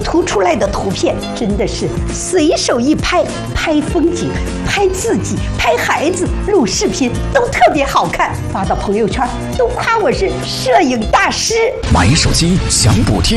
涂出来的图片真的是随手一拍，拍风景、拍自己、拍孩子、录视频都特别好看，发到朋友圈都夸我是摄影大师。 买手机享补贴。